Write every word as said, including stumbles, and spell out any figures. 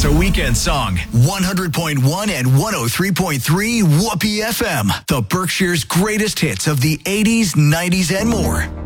It's a weekend song. one hundred point one and one oh three point three Whoopee F M. The Berkshire's greatest hits of the eighties, nineties, and more.